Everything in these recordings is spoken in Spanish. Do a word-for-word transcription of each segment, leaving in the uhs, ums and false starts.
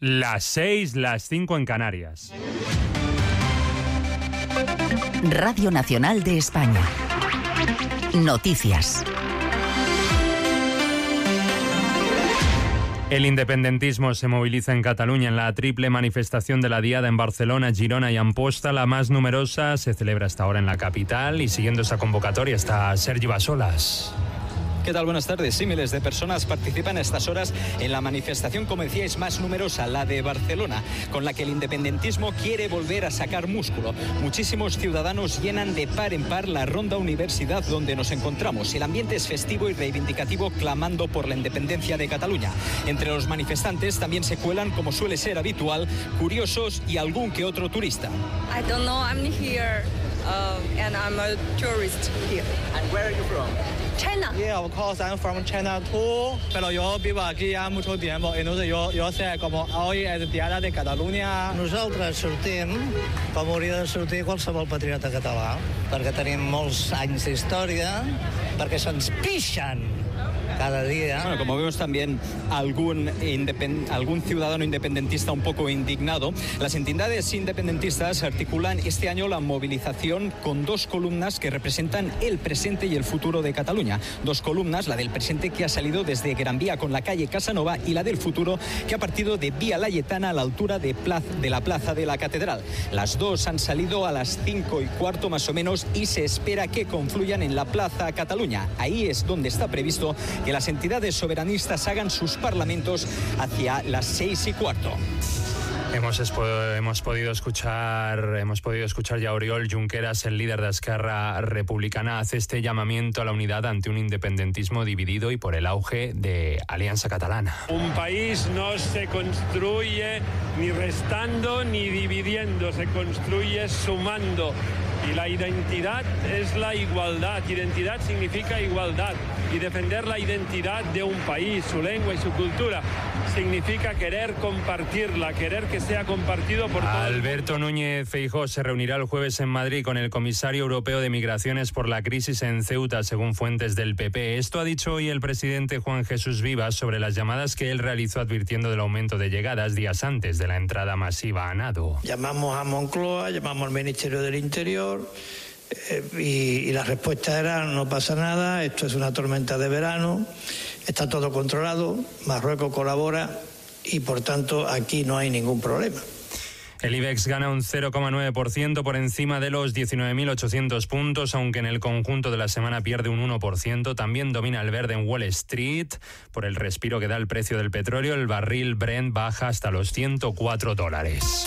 Las seis, las cinco en Canarias. Radio Nacional de España. Noticias. El independentismo se moviliza en Cataluña en la triple manifestación de la Diada en Barcelona, Girona y Amposta. La más numerosa se celebra hasta ahora en la capital y siguiendo esa convocatoria está Sergi Basolas. ¿Qué tal? Buenas tardes. Sí, miles de personas participan a estas horas en la manifestación, como decíais, más numerosa, la de Barcelona, con la que el independentismo quiere volver a sacar músculo. Muchísimos ciudadanos llenan de par en par la Ronda Universidad donde nos encontramos. El ambiente es festivo y reivindicativo, clamando por la independencia de Cataluña. Entre los manifestantes también se cuelan, como suele ser habitual, curiosos y algún que otro turista. I don't know, I'm here uh, and I'm a tourist here. And where are you from? China. Yeah, of course, I'm from China too. Pero yo vivo aquí ya mucho tiempo. Entonces yo, yo sé como hoy es Diada de Catalunya. Nosaltres sortim com hauria de sortir qualsevol patriota català, perquè tenim molts anys d'història, perquè se'ns pixen cada día. Bueno, como vemos también algún, independ... algún ciudadano independentista un poco indignado. Las entidades independentistas articulan este año la movilización con dos columnas que representan el presente y el futuro de Cataluña. Dos columnas, la del presente que ha salido desde Gran Vía con la calle Casanova y la del futuro que ha partido de Vía Layetana a la altura de, plaza, de la plaza de la Catedral. Las dos han salido a las cinco y cuarto más o menos y se espera que confluyan en la Plaza Cataluña. Ahí es donde está previsto que las entidades soberanistas hagan sus parlamentos hacia las seis y cuarto. Hemos, hemos podido escuchar hemos podido escuchar ya a Oriol Junqueras, el líder de Esquerra Republicana, hace este llamamiento a la unidad ante un independentismo dividido y por el auge de Alianza Catalana. Un país no se construye ni restando ni dividiendo, se construye sumando. Y la identidad es la igualdad. Identidad significa igualdad. Y defender la identidad de un país, su lengua y su cultura, significa querer compartirla, querer que sea compartido por todos. Alberto Núñez Feijóo se reunirá el jueves en Madrid con el comisario europeo de Migraciones por la crisis en Ceuta, según fuentes del P P. Esto ha dicho hoy el presidente Juan Jesús Vivas sobre las llamadas que él realizó advirtiendo del aumento de llegadas días antes de la entrada masiva a Nado. Llamamos a Moncloa, llamamos al Ministerio del Interior. Eh, y, y la respuesta era: no pasa nada, esto es una tormenta de verano, está todo controlado, Marruecos colabora y por tanto aquí no hay ningún problema. El IBEX gana un cero coma nueve por ciento por encima de los diecinueve mil ochocientos puntos, aunque en el conjunto de la semana pierde un uno por ciento. También domina el verde en Wall Street. Por el respiro que da el precio del petróleo, el barril Brent baja hasta los ciento cuatro dólares.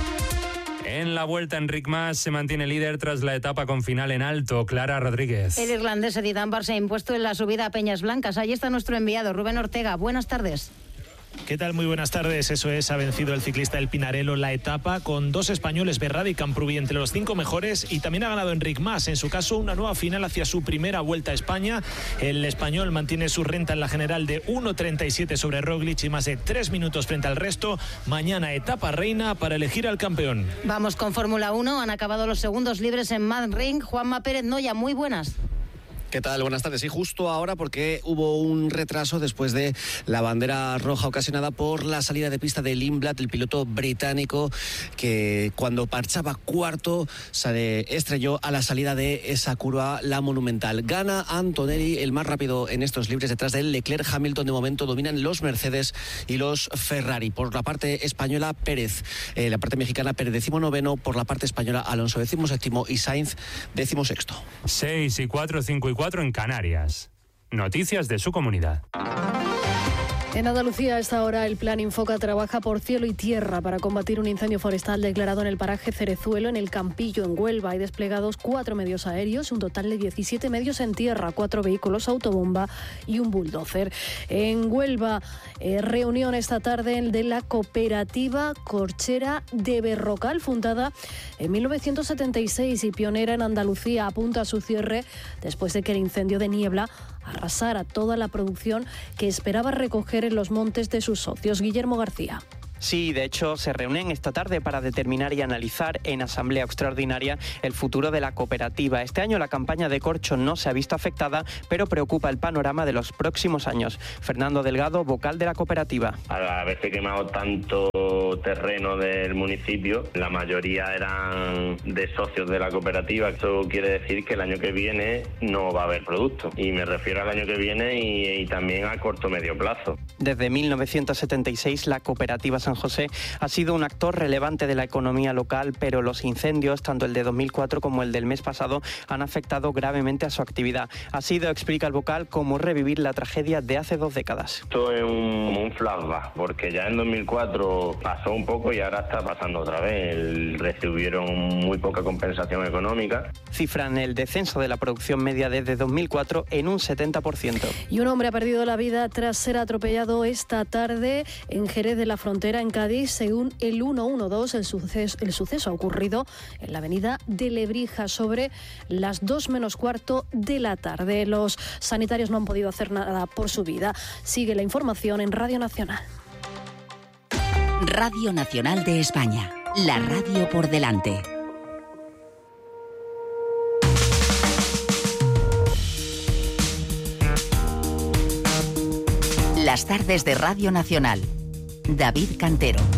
En la Vuelta, Enric Mas se mantiene líder tras la etapa con final en alto. Clara Rodríguez. El irlandés Eddie Dunbar se ha impuesto en la subida a Peñas Blancas. Ahí está nuestro enviado, Rubén Ortega. Buenas tardes. ¿Qué tal? Muy buenas tardes. Eso es, ha vencido el ciclista El Pinarello la etapa con dos españoles, Berrada y Camprubí, entre los cinco mejores, y también ha ganado Enric Mas. En su caso, una nueva final hacia su primera Vuelta a España. El español mantiene su renta en la general de uno treinta y siete sobre Roglic y más de tres minutos frente al resto. Mañana etapa reina para elegir al campeón. Vamos con Fórmula uno. Han acabado los segundos libres en Mad Ring. Juanma Pérez Noya, muy buenas. ¿Qué tal? Buenas tardes. Sí, justo ahora porque hubo un retraso después de la bandera roja ocasionada por la salida de pista de Lindblad, el piloto británico que cuando parchaba cuarto se estrelló a la salida de esa curva, la monumental. Gana Antonelli, el más rápido en estos libres, detrás de él Leclerc. Hamilton de momento dominan los Mercedes y los Ferrari. Por la parte española, Pérez. Eh, la parte mexicana, Pérez decimonoveno. Por la parte española, Alonso decimoséptimo y Sainz decimosexto. Seis y cuatro, cinco y cuatro en Canarias. Noticias de su comunidad. En Andalucía, a esta hora, el Plan Infoca trabaja por cielo y tierra para combatir un incendio forestal declarado en el paraje Cerezuelo, en el Campillo, en Huelva. Hay desplegados cuatro medios aéreos, un total de diecisiete medios en tierra, cuatro vehículos autobomba y un bulldozer. En Huelva, eh, reunión esta tarde de la cooperativa Corchera de Berrocal, fundada en mil novecientos setenta y seis y pionera en Andalucía. Apunta a su cierre después de que el incendio de niebla arrasara toda la producción que esperaba recoger en los montes de sus socios. Guillermo García. Sí, de hecho se reúnen esta tarde para determinar y analizar en asamblea extraordinaria el futuro de la cooperativa. Este año la campaña de corcho no se ha visto afectada, pero preocupa el panorama de los próximos años. Fernando Delgado, vocal de la cooperativa. Al haberse quemado tanto terreno del municipio, la mayoría eran de socios de la cooperativa. Eso quiere decir que el año que viene no va a haber producto. Y me refiero al año que viene y, y también a corto medio plazo. Desde mil novecientos setenta y seis la cooperativa San José ha sido un actor relevante de la economía local, pero los incendios, tanto el de dos mil cuatro como el del mes pasado, han afectado gravemente a su actividad. Ha sido, explica el vocal, como revivir la tragedia de hace dos décadas. Esto es un, como un flashback, porque ya en dos mil cuatro pasó un poco y ahora está pasando otra vez. Recibieron muy poca compensación económica. Cifran el descenso de la producción media desde dos mil cuatro en un setenta por ciento. Y un hombre ha perdido la vida tras ser atropellado esta tarde en Jerez de la Frontera, en Cádiz. Según el ciento doce, el suceso, el suceso ha ocurrido en la avenida de Lebrija sobre las dos menos cuarto de la tarde. Los sanitarios no han podido hacer nada por su vida. Sigue la información en Radio Nacional. Radio Nacional de España, la radio por delante. Las tardes de Radio Nacional. David Cantero.